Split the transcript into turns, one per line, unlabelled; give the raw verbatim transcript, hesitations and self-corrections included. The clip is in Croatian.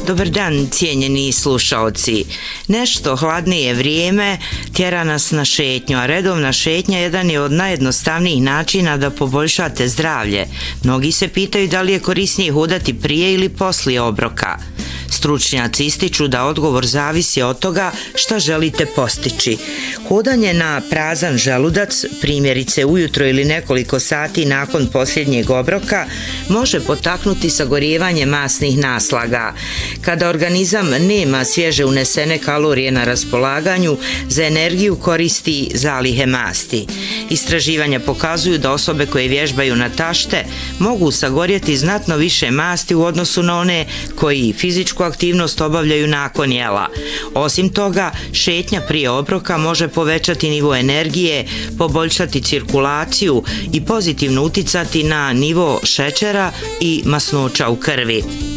Dobar dan, cijenjeni slušaoci. Nešto hladnije vrijeme tjera nas na šetnju, a redovna šetnja jedan je od najjednostavnijih načina da poboljšate zdravlje. Mnogi se pitaju da li je korisnije hodati prije ili poslije obroka. Stručnjaci ističu da odgovor zavisi od toga šta želite postići. Hodanje na prazan želudac, primjerice ujutro ili nekoliko sati nakon posljednjeg obroka, može potaknuti sagorijevanje masnih naslaga. Kada organizam nema svježe unesene kalorije na raspolaganju, za energiju koristi zalihe masti. Istraživanja pokazuju da osobe koje vježbaju na tašte mogu sagorjeti znatno više masti u odnosu na one koji fizičku aktivnost obavljaju nakon jela. Osim toga, šetnja prije obroka može povećati nivo energije, poboljšati cirkulaciju i pozitivno uticati na nivo šećera i masnoća u krvi.